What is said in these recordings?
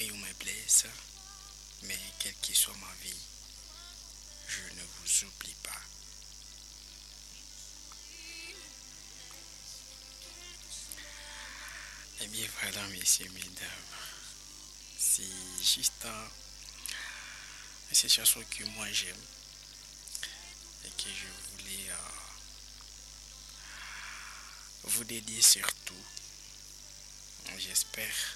malgré ou mes blesses, mais quelle que soit ma vie, je ne vous oublie pas. Eh bien voilà, messieurs, mesdames, c'est juste une chanson que moi j'aime et que je voulais vous dédier surtout. J'espère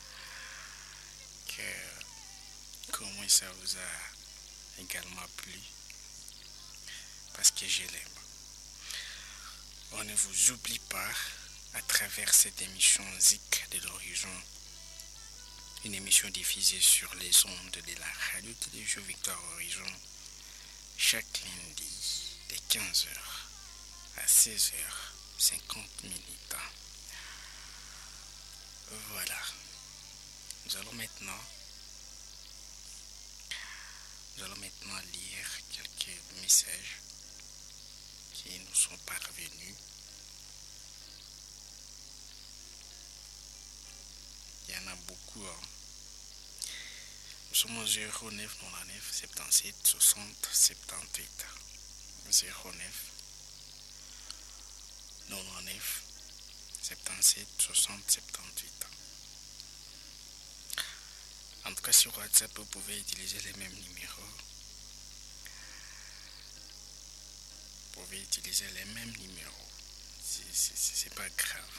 qu'au moins ça vous a également plu parce que je l'aime. On ne vous oublie pas à travers cette émission Zik de l'horizon, une émission diffusée sur les ondes de la radio télévision Victoire Horizon chaque lundi de 15h à 16h50. Voilà. Nous allons maintenant lire quelques messages qui nous sont parvenus. Il y en a beaucoup. Nous sommes au 09 99 77 60 78. 09 99 77 60 78. En tout cas, sur WhatsApp, vous pouvez utiliser les mêmes numéros. Vous pouvez utiliser les mêmes numéros. C'est pas grave.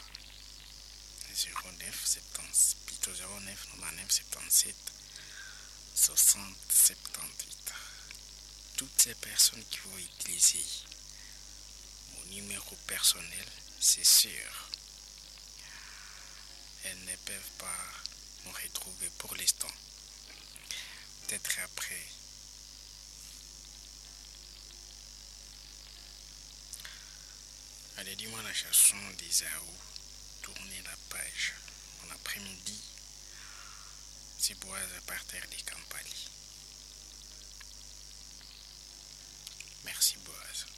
09 70, plutôt 09 99 77 60 78. Toutes ces personnes qui vont utiliser mon numéro personnel, c'est sûr, elles ne peuvent pas nous retrouver pour l'instant. Peut-être après. Allez, dis-moi la chanson d'Isaou. Tournez la page. En après-midi, c'est Boise à partir des Campali. Merci Boise.